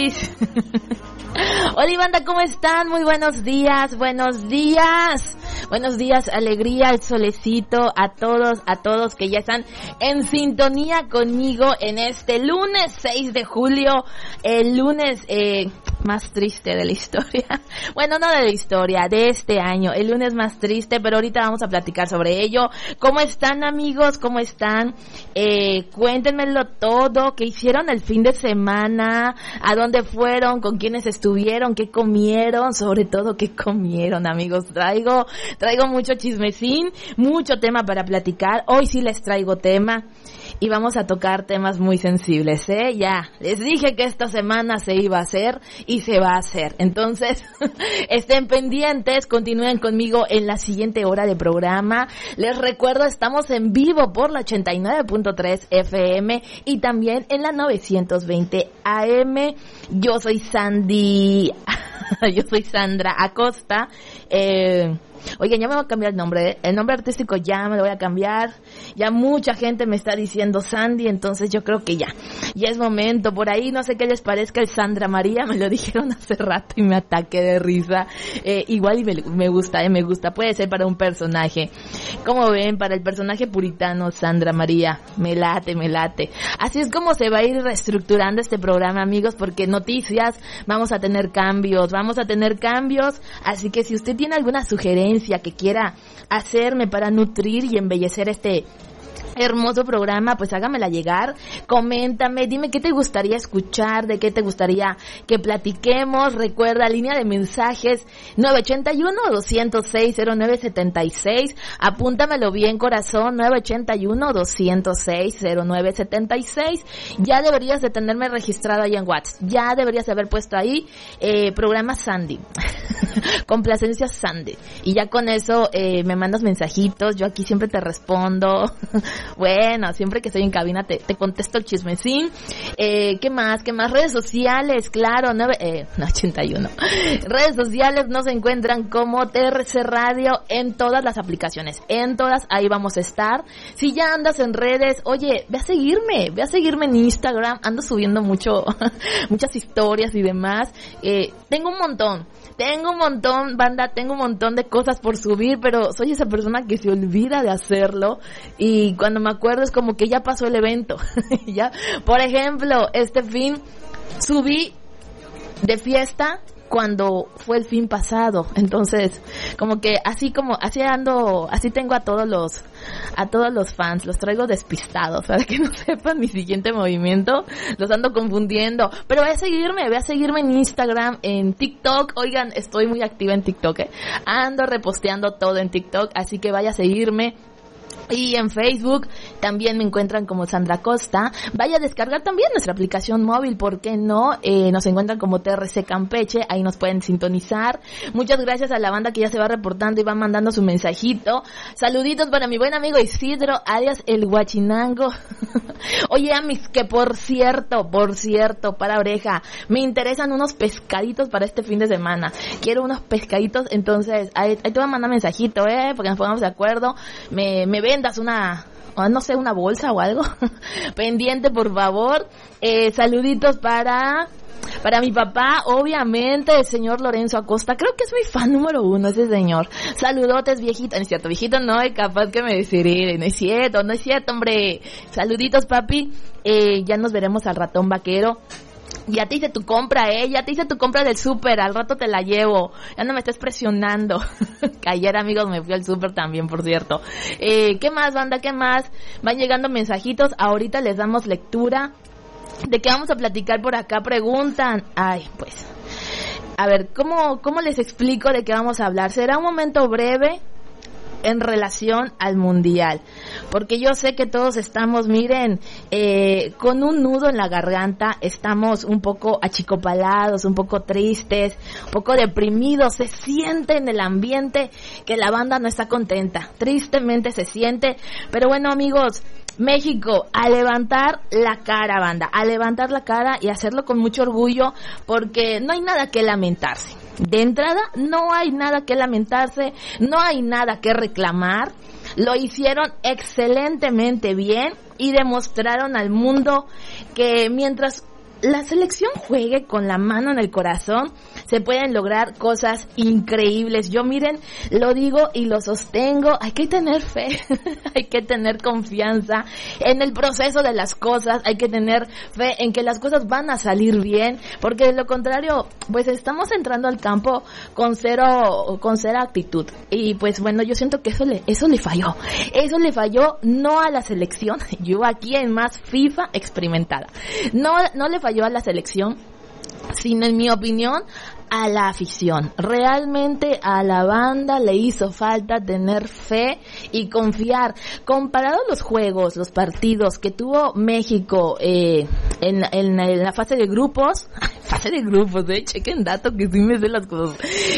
Luis. Hola, banda, ¿cómo están? Muy buenos días, buenos días. Buenos días, alegría, el solecito, a todos que ya están en sintonía conmigo en este lunes 6 de julio, el lunes más triste de la historia. Bueno, no de la historia, de este año, el lunes más triste, pero ahorita vamos a platicar sobre ello. ¿Cómo están, amigos? ¿Cómo están? Cuéntenmelo todo, ¿qué hicieron el fin de semana? ¿A dónde fueron? ¿Con quiénes estuvieron? ¿Qué comieron? Sobre todo, ¿qué comieron, amigos? Traigo mucho chismecín, mucho tema para platicar. Hoy sí les traigo tema y vamos a tocar temas muy sensibles, ¿eh? Ya, les dije que esta semana se iba a hacer y se va a hacer. Entonces, estén pendientes, continúen conmigo en la siguiente hora de programa. Les recuerdo, estamos en vivo por la 89.3 FM y también en la 920 AM. Yo soy Sandy, yo soy Sandra Acosta. Oigan, ya me voy a cambiar el nombre, ¿eh? El nombre artístico ya me lo voy a cambiar. Ya mucha gente me está diciendo Sandy, entonces yo creo que ya es momento. Por ahí no sé qué les parezca el Sandra María, me lo dijeron hace rato y me ataqué de risa. Igual y me gusta, puede ser para un personaje. Como ven, para el personaje puritano Sandra María, me late. Así es como se va a ir reestructurando este programa, amigos, porque noticias, vamos a tener cambios, así que si usted tiene alguna sugerencia que quiera hacerme para nutrir y embellecer este hermoso programa, pues hágamela llegar, coméntame, dime qué te gustaría escuchar, de qué te gustaría que platiquemos. Recuerda, línea de mensajes 981-206-0976, apúntamelo bien, corazón, 981-206-0976. Ya deberías de tenerme registrado ahí en WhatsApp, ya deberías de haber puesto ahí programa Sandy complacencia Sandy, y ya con eso me mandas mensajitos, yo aquí siempre te respondo. Bueno, siempre que estoy en cabina te contesto el chismecín. ¿Qué más? Redes sociales, claro, 81. Redes sociales nos encuentran como TRC Radio en todas las aplicaciones, en todas, ahí vamos a estar. Si ya andas en redes, oye, ve a seguirme en Instagram, ando subiendo muchas historias y demás. Tengo un montón, banda, tengo un montón de cosas por subir, pero soy esa persona que se olvida de hacerlo y cuando me acuerdo es como que ya pasó el evento. Ya, por ejemplo, este fin subí de fiesta cuando fue el fin pasado, entonces como que así tengo a todos los fans, los traigo despistados para que no sepan mi siguiente movimiento, los ando confundiendo, pero ve a seguirme en Instagram, en TikTok. Oigan, estoy muy activa en TikTok, ando reposteando todo en TikTok, así que vaya a seguirme. Y en Facebook también me encuentran como Sandra Costa. Vaya a descargar también nuestra aplicación móvil, ¿por qué no? Nos encuentran como TRC Campeche, ahí nos pueden sintonizar. Muchas gracias a la banda que ya se va reportando y va mandando su mensajito. Saluditos para mi buen amigo Isidro, alias el Huachinango. Oye, Amis, que por cierto, para oreja, me interesan unos pescaditos para este fin de semana. Quiero unos pescaditos, entonces ahí te voy a mandar mensajito, porque nos pongamos de acuerdo. Me vendas una bolsa o algo. Pendiente, por favor. Saluditos para mi papá, obviamente, el señor Lorenzo Acosta. Creo que es mi fan número 1 ese señor. Saludotes, viejito. No es cierto, viejito no, capaz que me deciré. No es cierto, hombre. Saluditos, papi. Ya nos veremos al ratón vaquero. Ya te hice tu compra, del súper, al rato te la llevo. Ya no me estés presionando. Ayer, amigos, me fui al súper también, por cierto. ¿Qué más, banda? ¿Qué más? Van llegando mensajitos, ahorita les damos lectura. ¿De qué vamos a platicar por acá? Preguntan. Ay, pues. A ver, ¿cómo les explico de qué vamos a hablar? Será un momento breve en relación al mundial, porque yo sé que todos estamos, miren, con un nudo en la garganta, estamos un poco achicopalados, un poco tristes, un poco deprimidos, se siente en el ambiente que la banda no está contenta, tristemente se siente, pero bueno, amigos, México, a levantar la cara, banda, a levantar la cara y hacerlo con mucho orgullo, porque no hay nada que lamentarse. De entrada, no hay nada que lamentarse, no hay nada que reclamar. Lo hicieron excelentemente bien y demostraron al mundo que mientras la selección juegue con la mano en el corazón, se pueden lograr cosas increíbles. Yo, miren, lo digo y lo sostengo, hay que tener fe, hay que tener confianza en el proceso de las cosas, hay que tener fe en que las cosas van a salir bien, porque de lo contrario, pues estamos entrando al campo con cero actitud. Y pues bueno, yo siento que eso le falló no a la selección, yo aquí en más FIFA experimentada, no le falló a la selección, sino en mi opinión a la afición. Realmente a la banda le hizo falta tener fe y confiar. Comparado a los juegos, los partidos que tuvo México en la fase de grupos, chequen dato que sí me sé las cosas.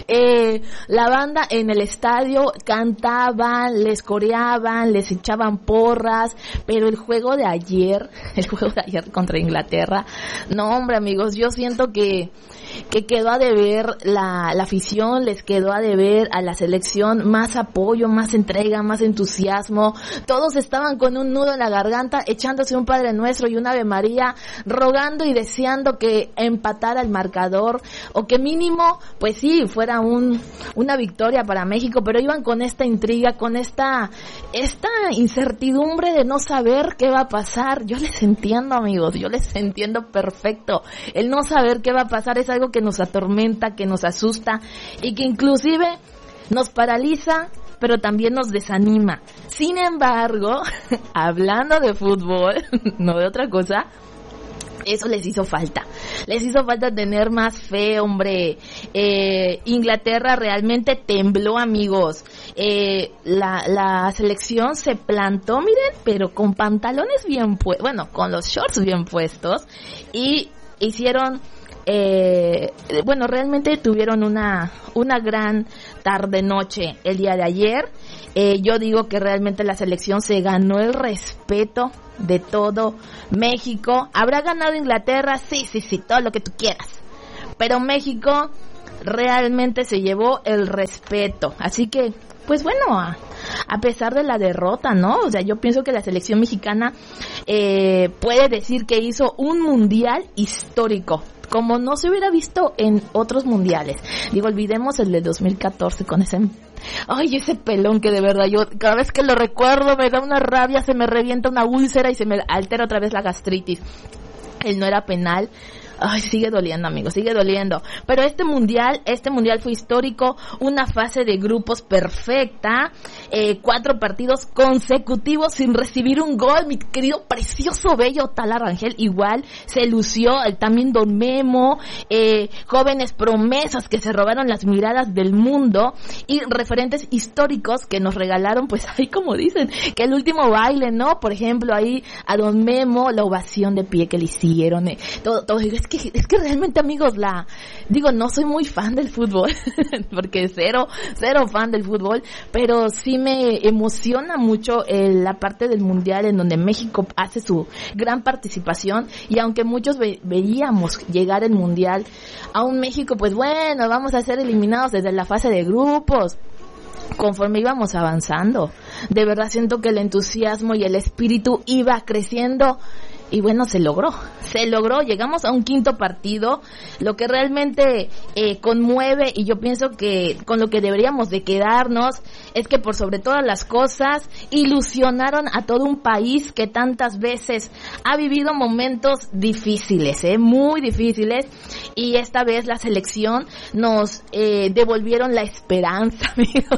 La banda en el estadio cantaban, les coreaban, les echaban porras, pero el juego de ayer contra Inglaterra, no hombre amigos, yo siento que quedó a deber la afición, les quedó a deber a la selección más apoyo, más entrega, más entusiasmo. Todos estaban con un nudo en la garganta, echándose un Padre Nuestro y un Ave María, rogando y deseando que empatara el marcador, o que mínimo, pues sí, fuera una victoria para México, pero iban con esta intriga, con esta incertidumbre de no saber qué va a pasar. Yo les entiendo, amigos, yo les entiendo perfecto. El no saber qué va a pasar es algo que nos atormenta, que nos asusta y que inclusive nos paraliza, pero también nos desanima. Sin embargo, hablando de fútbol, no de otra cosa, eso les hizo falta tener más fe, hombre. Inglaterra realmente tembló, amigos. La selección se plantó, miren, pero con pantalones bien puestos, bueno, con los shorts bien puestos, y hicieron realmente tuvieron una gran tarde-noche el día de ayer. Yo digo que realmente la selección se ganó el respeto de todo México. ¿Habrá ganado Inglaterra? Sí, todo lo que tú quieras. Pero México realmente se llevó el respeto. Así que, pues bueno, a pesar de la derrota, ¿no? O sea, yo pienso que la selección mexicana puede decir que hizo un mundial histórico, como no se hubiera visto en otros mundiales. Digo, olvidemos el de 2014 con ese pelón que de verdad yo cada vez que lo recuerdo me da una rabia, se me revienta una úlcera y se me altera otra vez la gastritis. Él no era penal. Ay, sigue doliendo, amigos, sigue doliendo. Pero este mundial fue histórico, una fase de grupos perfecta, 4 partidos consecutivos sin recibir un gol. Mi querido, precioso, bello Tala Rangel igual se lució, también Don Memo, jóvenes promesas que se robaron las miradas del mundo, y referentes históricos que nos regalaron, pues ahí como dicen, que el último baile, ¿no? Por ejemplo, ahí a Don Memo, la ovación de pie que le hicieron, todo es que realmente, amigos, no soy muy fan del fútbol, porque cero fan del fútbol, pero sí me emociona mucho la parte del mundial en donde México hace su gran participación, y aunque muchos veíamos llegar el mundial a un México, pues bueno, vamos a ser eliminados desde la fase de grupos. Conforme íbamos avanzando, de verdad siento que el entusiasmo y el espíritu iba creciendo. Y bueno, se logró, llegamos a un quinto partido, lo que realmente conmueve, y yo pienso que con lo que deberíamos de quedarnos es que por sobre todas las cosas ilusionaron a todo un país que tantas veces ha vivido momentos difíciles, muy difíciles, y esta vez la selección nos devolvieron la esperanza, amigos.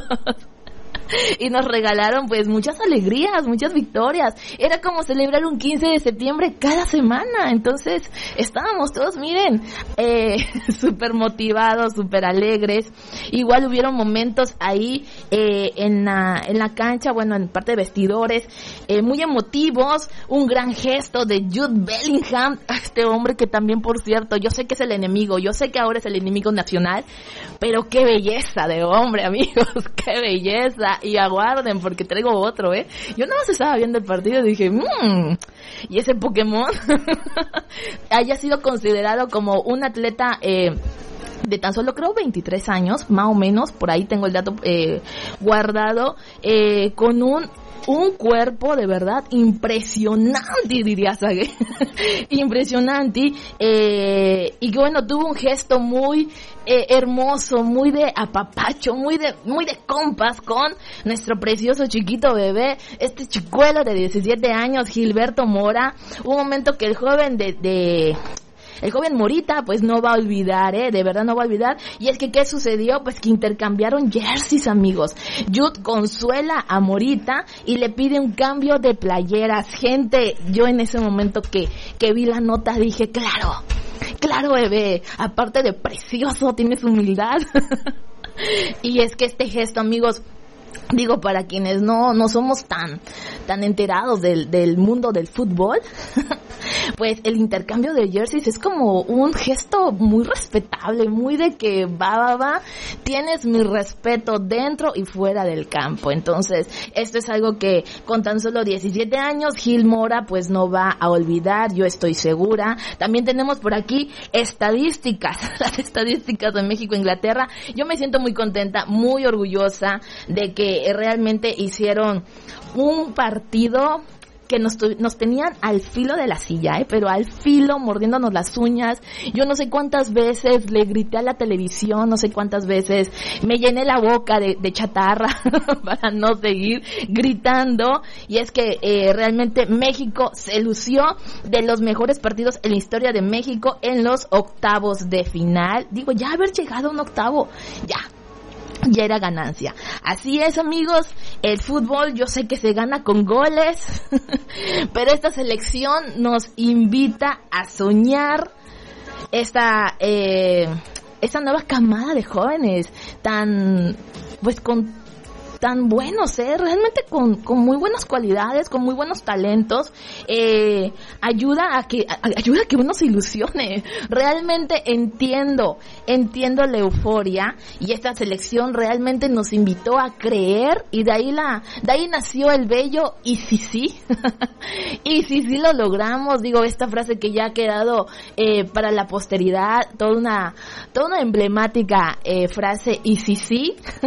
Y nos regalaron pues muchas alegrías, muchas victorias. Era como celebrar un 15 de septiembre cada semana. Entonces estábamos todos, miren, súper motivados, súper alegres. Igual hubieron momentos ahí en la cancha, bueno, en parte de vestidores, muy emotivos. Un gran gesto de Jude Bellingham, este hombre que también, por cierto, yo sé que es el enemigo, yo sé que ahora es el enemigo nacional, pero qué belleza de hombre, amigos, qué belleza. Y aguarden porque traigo otro, Yo nada más estaba viendo el partido y dije, y ese Pokémon haya sido considerado como un atleta de tan solo, creo, 23 años, más o menos, por ahí tengo el dato guardado, con un un cuerpo de verdad impresionante, diría Sage. Impresionante. Y que bueno, tuvo un gesto muy hermoso, muy de apapacho, muy de compas con nuestro precioso chiquito bebé, este chicuelo de 17 años, Gilberto Mora. Un momento que el joven el joven Morita pues no va a olvidar, de verdad no va a olvidar. Y es que ¿qué sucedió? Pues que intercambiaron jerseys, amigos. Jude consuela a Morita y le pide un cambio de playeras. Gente, yo en ese momento que vi la nota dije, claro bebé, aparte de precioso, tienes humildad. Y es que este gesto, amigos, digo, para quienes no somos tan enterados del mundo del fútbol, pues el intercambio de jerseys es como un gesto muy respetable, muy de que va, tienes mi respeto dentro y fuera del campo. Entonces, esto es algo que con tan solo 17 años, Gil Mora pues no va a olvidar, yo estoy segura. También tenemos por aquí estadísticas, las estadísticas de México-Inglaterra. Yo me siento muy contenta, muy orgullosa de que realmente hicieron un partido que nos tenían al filo de la silla, pero al filo, mordiéndonos las uñas. Yo no sé cuántas veces le grité a la televisión, no sé cuántas veces me llené la boca de chatarra para no seguir gritando. Y es que realmente México se lució de los mejores partidos en la historia de México en los octavos de final. Digo, ya haber llegado a un octavo, ya era ganancia. Así es, amigos, el fútbol yo sé que se gana con goles, pero esta selección nos invita a soñar esta nueva camada de jóvenes tan buenos, realmente con muy buenas cualidades, con muy buenos talentos. Ayuda a que uno se ilusione. Realmente entiendo la euforia, y esta selección realmente nos invitó a creer, y de ahí nació el bello y sí y sí lo logramos. Digo, esta frase que ya ha quedado para la posteridad, toda una emblemática frase, y sí